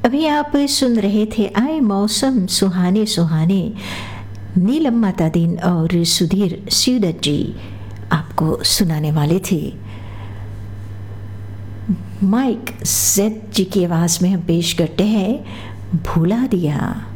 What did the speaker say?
अभी आप सुन रहे थे आए मौसम सुहाने सुहाने, नीलम माता दिन और सुधीर सिवदत्त जी आपको सुनाने वाले थे। माइक जेड जी की आवाज़ में हम पेश करते हैं भुला दिया।